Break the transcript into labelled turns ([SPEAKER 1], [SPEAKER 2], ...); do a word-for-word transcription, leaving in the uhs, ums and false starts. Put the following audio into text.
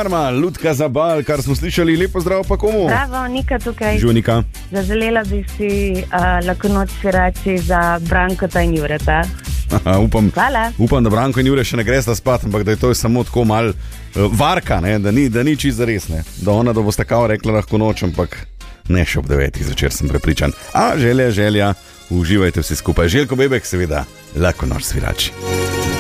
[SPEAKER 1] Karma, Lutka Zabal, kar smo slišali, lepo zdrav pa komu?
[SPEAKER 2] Bravo, Nika tukaj.
[SPEAKER 1] Žunika.
[SPEAKER 2] Zaželela bi si uh, lahko noč svirači za Brankota in Jureta.
[SPEAKER 1] Aha, upam,
[SPEAKER 2] Hvala.
[SPEAKER 1] upam, da Branko in Jure še ne gresta spat, ampak da je to samo tako mal uh, varka, ne? Da ni, da ni čisto res, ne? Da ona, da boste kao rekla lahko noč, ampak ne še ob devetih zvečer, sem prepričan. A želja, želja, uživajte vsi skupaj. Željko Bebek, seveda, lahko noč svirači.